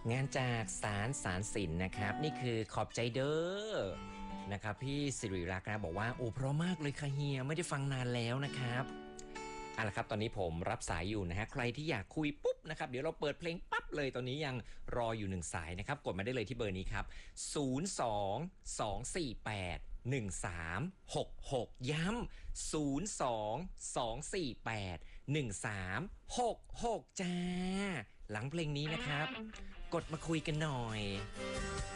งานจากสารสินนะครับนี่คือขอบใจเด้อนะครับพี่สิริรักษ์นะบอกว่าโอ้เพราะมากเลยค่ะเฮียไม่ได้ฟังนานแล้วนะครับเอาละครับตอนนี้ผมรับสายอยู่นะฮะใครที่อยากคุยปุ๊บนะครับเดี๋ยวเราเปิดเพลงปั๊บเลยตอนนี้ยังรออยู่1สายนะครับกดมาได้เลยที่เบอร์นี้ครับ02-248-1366ย้ำ02-248-1366จ้าหลังเพลงนี้นะครับกดมาคุยกันหน่อย